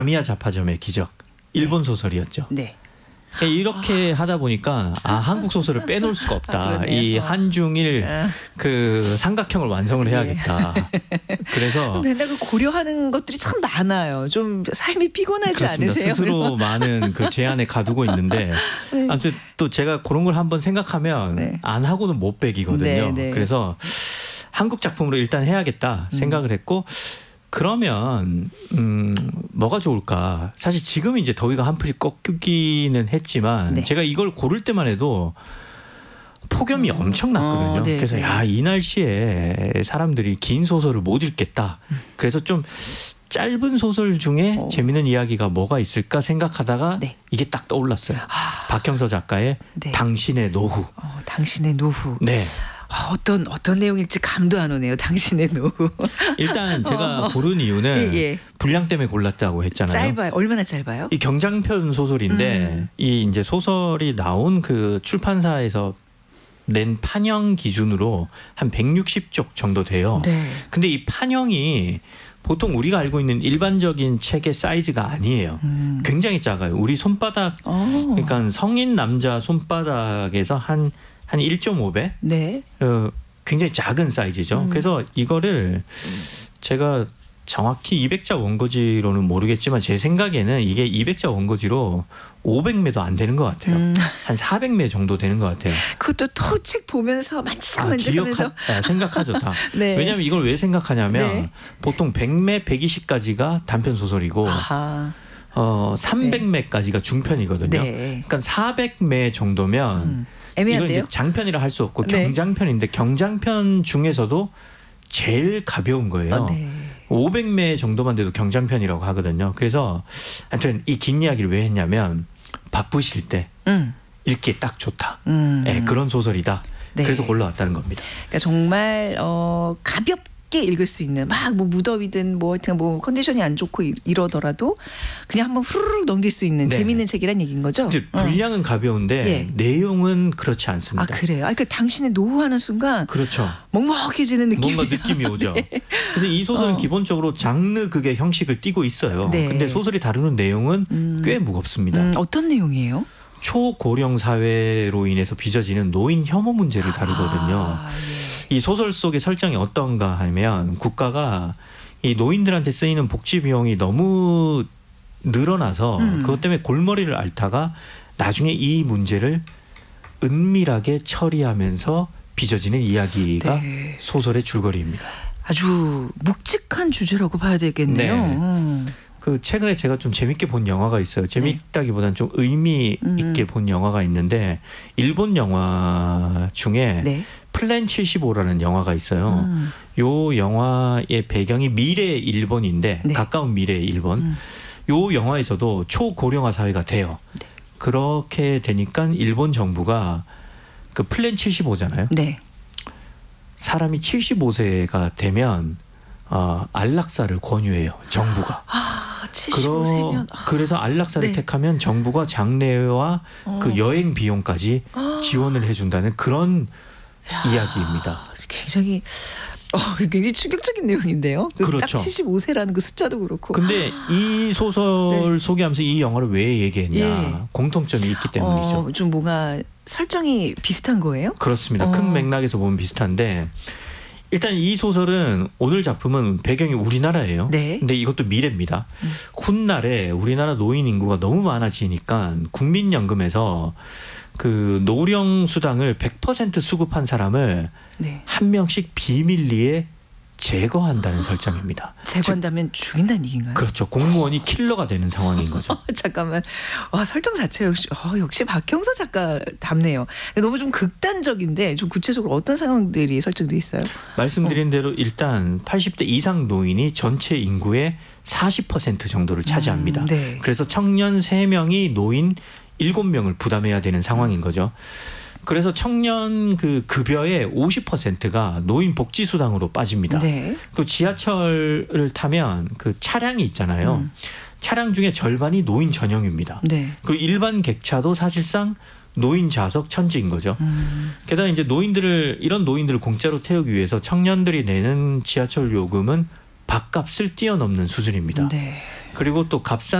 타미야 자파점의 기적. 일본 소설이었죠. 네. 이렇게 하다 보니까 한국 소설을 빼놓을 수가 없다. 이 한중일 그 삼각형을 완성을 해야겠다. 그래서 맨날 고려하는 것들이 참 많아요. 좀 삶이 피곤하지 그렇습니다. 않으세요? 스스로 많은 그 제안에 가두고 있는데 네. 아무튼 또 제가 그런 걸 한번 생각하면 네. 안 하고는 못 빼기거든요. 네, 네. 그래서 한국 작품으로 일단 해야겠다 생각을 했고 그러면 뭐가 좋을까? 사실 지금 이제 더위가 한풀이 꺾이기는 했지만 네. 제가 이걸 고를 때만 해도 폭염이 엄청 났거든요. 네, 그래서 네. 야, 이 날씨에 사람들이 긴 소설을 못 읽겠다. 그래서 좀 짧은 소설 중에 재밌는 이야기가 뭐가 있을까 생각하다가 네. 이게 딱 떠올랐어요. 박형서 작가의 네. 당신의 노후. 당신의 노후. 네. 어떤 내용일지 감도 안 오네요. 당신의 노후. 일단 제가 고른 이유는 예. 분량 때문에 골랐다고 했잖아요. 짧아요. 얼마나 짧아요? 이 경장편 소설인데 이 이제 소설이 나온 그 출판사에서 낸 판형 기준으로 한 160쪽 정도 돼요. 네. 근데 이 판형이 보통 우리가 알고 있는 일반적인 책의 사이즈가 아니에요. 굉장히 작아요. 우리 손바닥 그러니까 성인 남자 손바닥에서 한 1.5배? 네. 굉장히 작은 사이즈죠. 그래서 이거를 제가 정확히 200자 원고지로는 모르겠지만 제 생각에는 이게 200자 원고지로 500매도 안 되는 것 같아요. 한 400매 정도 되는 것 같아요. 그것도 또 책 보면서 만지작만지작하면서 생각하죠 다. 네. 왜냐하면 이걸 왜 생각하냐면 네. 보통 100매, 120까지가 단편 소설이고 아하. 300매까지가 중편이거든요. 네. 그러니까 400매 정도면 이건 애매한데요? 이제 장편이라 할 수 없고 네. 경장편인데 경장편 중에서도 제일 가벼운 거예요. 네. 500매 정도만 돼도 경장편이라고 하거든요. 그래서 하여튼 이 긴 이야기를 왜 했냐면 바쁘실 때 읽기에 딱 좋다. 네, 그런 소설이다. 네. 그래서 골라왔다는 겁니다. 그러니까 정말 가볍게 읽을 수 있는 막 뭐 무더위든 뭐 하여튼 뭐 컨디션이 안 좋고 이러더라도 그냥 한번 후루룩 넘길 수 있는 네. 재미있는 책이란 얘기인 거죠? 이제 분량은 가벼운데 예. 내용은 그렇지 않습니다. 그래요. 그러니까 당신의 노후하는 순간 그렇죠. 먹먹해지는 느낌이 뭔가 느낌이 오죠. 그래서 이 소설은 기본적으로 장르 극의 형식을 띠고 있어요. 네. 근데 소설이 다루는 내용은 꽤 무겁습니다. 어떤 내용이에요? 초고령 사회로 인해서 빚어지는 노인 혐오 문제를 다루거든요. 이 소설 속의 설정이 어떤가 하면 국가가 이 노인들한테 쓰이는 복지 비용이 너무 늘어나서 그것 때문에 골머리를 앓다가 나중에 이 문제를 은밀하게 처리하면서 빚어지는 이야기가 네. 소설의 줄거리입니다. 아주 묵직한 주제라고 봐야 되겠네요. 네. 그 최근에 제가 좀 재밌게 본 영화가 있어요. 재밌다기보다는 좀 의미 있게 본 영화가 있는데 일본 영화 중에 네. 플랜 75라는 영화가 있어요. 요 영화의 배경이 미래 일본인데 네. 가까운 미래 일본. 요 영화에서도 초고령화 사회가 돼요. 네. 그렇게 되니까 일본 정부가 그 플랜 75잖아요. 네. 사람이 75세가 되면 안락사를 권유해요. 정부가. 75세면 그래서 안락사를 네. 택하면 정부가 장례와 그 여행 비용까지 지원을 해준다는 그런 이야기입니다. 굉장히 충격적인 내용인데요. 그렇죠. 딱 75세라는 그 숫자도 그렇고. 근데 이 소설 네. 소개하면서 이 영화를 왜 얘기했냐. 예. 공통점이 있기 때문이죠. 좀 뭔가 설정이 비슷한 거예요? 그렇습니다. 큰 맥락에서 보면 비슷한데 일단 이 소설은 오늘 작품은 배경이 우리나라예요. 네. 근데 이것도 미래입니다. 훗날에 우리나라 노인 인구가 너무 많아지니까 국민연금에서 그 노령 수당을 100% 수급한 사람을 네. 한 명씩 비밀리에 제거한다는 설정입니다. 제거한다면 죽인다는 얘기인가요? 그렇죠. 공무원이 킬러가 되는 상황인 거죠. 잠깐만. 설정 자체 역시 박형서 작가 답네요. 너무 좀 극단적인데 좀 구체적으로 어떤 상황들이 설정돼 있어요? 말씀드린 대로 일단 80대 이상 노인이 전체 인구의 40% 정도를 차지합니다. 네. 그래서 청년 3명이 노인 7명을 부담해야 되는 상황인 거죠. 그래서 청년 그 급여의 50%가 노인 복지 수당으로 빠집니다. 네. 또 지하철을 타면 그 차량이 있잖아요. 차량 중에 절반이 노인 전용입니다. 네. 그리고 일반 객차도 사실상 노인 좌석 천지인 거죠. 게다가 이제 이런 노인들을 공짜로 태우기 위해서 청년들이 내는 지하철 요금은 밥값을 뛰어넘는 수준입니다. 네. 그리고 또 값싼